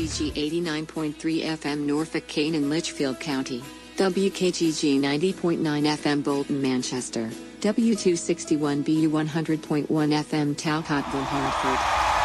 WKGG 89.3 FM Norfolk, Kane and Litchfield County, WKGG 90.9 FM Bolton, Manchester, W261BU 100.1 FM Talcottville, Hartford.